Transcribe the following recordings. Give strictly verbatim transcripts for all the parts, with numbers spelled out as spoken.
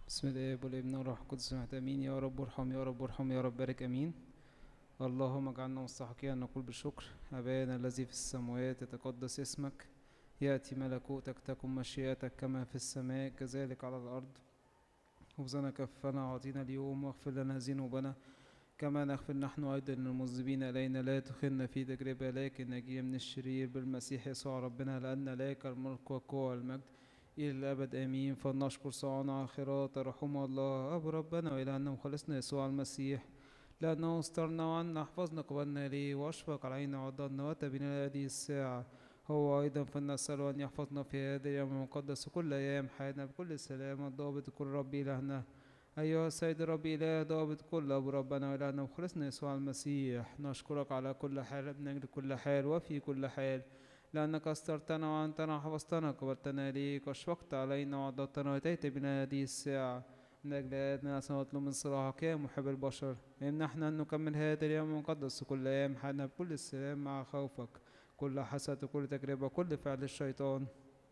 بسم الله والابن والروح القدس واحد امين. يا رب ارحم، يا رب ارحم، يا رب بارك امين. اللهم اجعلنا مستحقين ان نقول بالشكر. ابانا الذي في السماوات يتقدس اسمك، ياتي ملكوتك، تكن مشيئتك كما في السماء كذلك على الارض. خبزنا كفنا اعطينا اليوم، واغفر لنا ذنوبنا كما نغفر نحن ايضا للمذنبين الينا، لا تدخلنا في تجربه لكن نجينا من الشرير بالمسيح يسوع ربنا، لان لك الملك والقوه والمجد إلى الأبد آمين. فلنشكر صانع الخيرات رحمه الله أبو ربنا وإلهنا مخلصنا يسوع المسيح، لأنه استرنا عنا حفظنا قبلنا إليه وأشفق علينا وعضلنا وتبينا هذه الساعة. هو أيضا فلنسأله أن يحفظنا في هذا اليوم المقدس كل أيام حياتنا بكل سلام الضابط كل رب إلهنا. أيها السيد رب إله ضابط كل أبو ربنا وإلهنا مخلصنا يسوع المسيح، نشكرك على كل حال من أجل كل حال وفي كل حال، لأنك استرتنا وعنتنا وحفظتنا قبلتنا ليك واشفقت علينا وعضدتنا وأتيت بنا هذه الساعة. من أجل هذا سنطلب من صلاحك يا محب البشر، إمنحنا أن نكمل هذا اليوم المقدس كل أيام حياتنا بكل السلام مع خوفك، كل حسد وكل تجربة وكل فعل الشيطان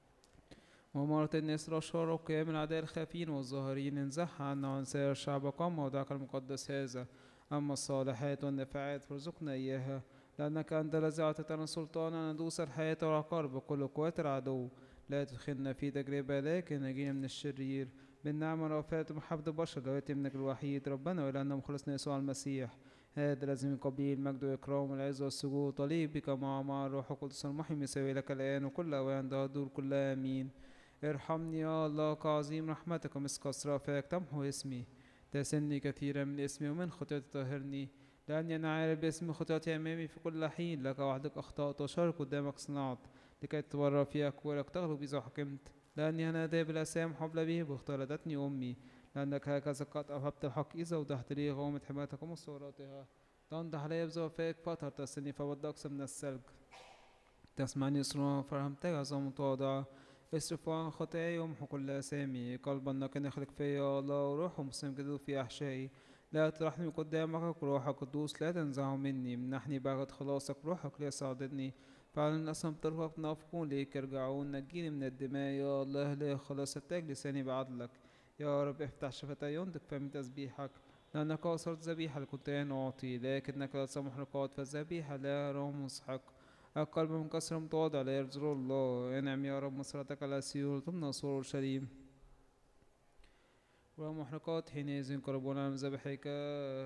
ومرة النسر والشر وقيام الأعداء الخافين والظاهرين، انزح عنا وعن سائر شعبك وموضعك المقدس هذا. أما الصالحات والنفعات فارزقنا إياها، لأنك أنت الذي أعطيتنا السلطان أن ندوس الحياة والعقارب بكل قوات العدو. لا تدخلنا في تجربة لكن نجينا من الشرير، بالنعمة والوفاة ومحبة البشر لويت ابنك الوحيد ربنا وإلهنا مخلصنا يسوع المسيح. هذا الذي من قبيل المجد والإكرام والعز والسجود طليب بك مع مع الروح القدس المحي يساوي لك الآن وكل أوان دهر كلها آمين. ارحمني يا الله كعظيم رحمتك ومسك أسرافك تمحو اسمي، تسني كثيرا من اسمي ومن خطيئتي طهرني، لأني أنا عارف باسم خطيئتي أمامي في كل حين. لك وحدك أخطأت وشر قدامك صنعت، لكي تتبرر في أقوالك تغلب إذا حكمت. لأني أنا ذا بالأسام حبل به واختلتني أمي، لأنك هكذا قد أوهبت الحق إذا ودحت لي غومة حماتك ومصوراتها. تنضح علي بزوافك فطهر تسني فبد أقسى من الثلج، تسمعني يسرا فرحمتك عظام متواضعة. اصرف عن خطاياي وامحو كل أسامي، قلبا نقي اخلق فيا يا الله وروح مسلم جديد في أحشائي. لا تطرحني قدامك روح القدوس لا تنزعه مني، منحني بعد خلاصك روحك ليساعدني. فعلا أسم طرقك نافقون ليك يرجعون، نجيني من الدماء يا الله لا خلاص التاج لساني بعدلك. يا رب افتح شفتي ينطق فمي تسبيحك، لأنك أصرت ذبيحة لكنت أنا أعطي، لكنك لا تسمح محرقات فالذبيحة لا أراه مسحق. القلب منكسر متواضع لا يرجو الله، انعم يا رب مسرتك على سيول ضمن سور اورشليم. ومحرقات حينئذ قربونا من ذبحك